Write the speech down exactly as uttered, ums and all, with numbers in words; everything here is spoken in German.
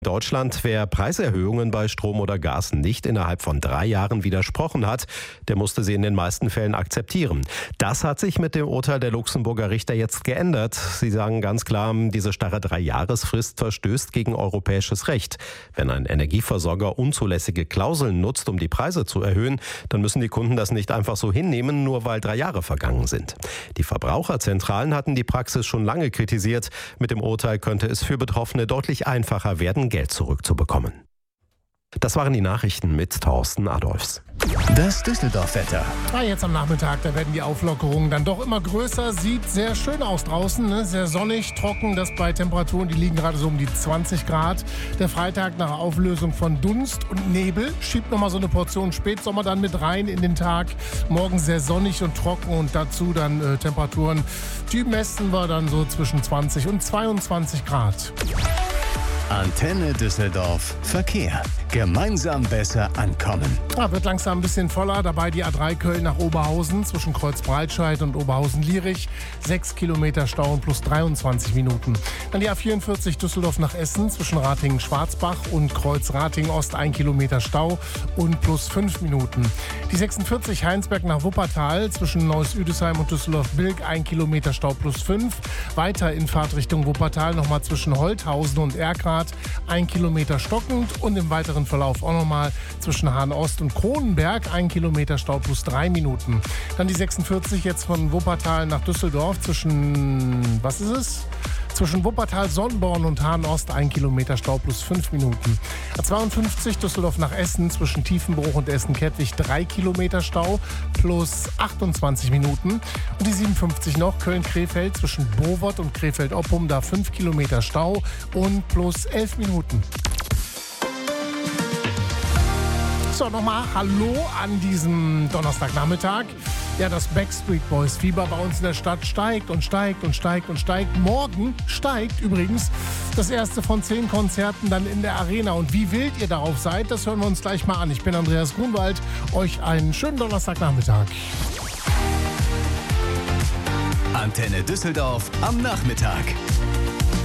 Deutschland, wer Preiserhöhungen bei Strom oder Gas nicht innerhalb von drei Jahren widersprochen hat, der musste sie in den meisten Fällen akzeptieren. Das hat sich mit dem Urteil der Luxemburger Richter jetzt geändert. Sie sagen ganz klar, diese starre Drei-Jahres-Frist verstößt gegen europäisches Recht. Wenn ein Energieversorger unzulässige Klauseln nutzt, um die Preise zu erhöhen, dann müssen die Kunden das nicht einfach so hinnehmen, nur weil drei Jahre vergangen sind. Die Verbraucherzentralen hatten die Praxis schon lange kritisiert. Mit dem Urteil könnte es für Betroffene deutlich einfacher werden, Geld zurückzubekommen. Das waren die Nachrichten mit Thorsten Adolfs. Das Düsseldorf-Wetter. Ah, jetzt am Nachmittag, da werden die Auflockerungen dann doch immer größer. Sieht sehr schön aus draußen, ne? Sehr sonnig, trocken, das bei Temperaturen, die liegen gerade so um die zwanzig Grad. Der Freitag nach Auflösung von Dunst und Nebel schiebt nochmal so eine Portion Spätsommer dann mit rein in den Tag. Morgen sehr sonnig und trocken und dazu dann äh, Temperaturen, die messen wir dann so zwischen zwanzig und zweiundzwanzig Grad. Antenne Düsseldorf Verkehr. Gemeinsam besser ankommen. Ah, wird langsam ein bisschen voller. Dabei die A drei Köln nach Oberhausen zwischen Kreuzbreitscheid und Oberhausen-Lierich. sechs Kilometer Stau und plus dreiundzwanzig Minuten. Dann die A vierundvierzig Düsseldorf nach Essen zwischen Ratingen-Schwarzbach und Kreuz-Ratingen-Ost. ein Kilometer Stau und plus fünf Minuten. Die sechsundvierzig Heinsberg nach Wuppertal zwischen Neuss-Üdesheim und Düsseldorf-Bilk. ein Kilometer Stau plus fünf. Weiter in Fahrtrichtung Wuppertal nochmal zwischen Holthausen und Erkrath. ein Kilometer stockend und im weiteren Verlauf auch nochmal zwischen Hahn-Ost und Kronenberg. ein Kilometer Stau plus drei Minuten. Dann die sechsundvierzig jetzt von Wuppertal nach Düsseldorf zwischen, was ist es? Zwischen Wuppertal-Sonnborn und Hahn-Ost. ein Kilometer Stau plus fünf Minuten. A zweiundfünfzig Düsseldorf nach Essen zwischen Tiefenbruch und Essen-Kettwig. drei Kilometer Stau plus achtundzwanzig Minuten. Und die siebenundfünfzig noch Köln-Krefeld zwischen Bovert und Krefeld-Oppum. Da fünf Kilometer Stau und plus elf Minuten. So, nochmal Hallo an diesem Donnerstagnachmittag. Ja, das Backstreet Boys Fieber bei uns in der Stadt steigt und steigt und steigt und steigt. Morgen steigt übrigens das erste von zehn Konzerten dann in der Arena. Und wie wild ihr darauf seid, das hören wir uns gleich mal an. Ich bin Andreas Grunwald. Euch einen schönen Donnerstagnachmittag. Antenne Düsseldorf am Nachmittag.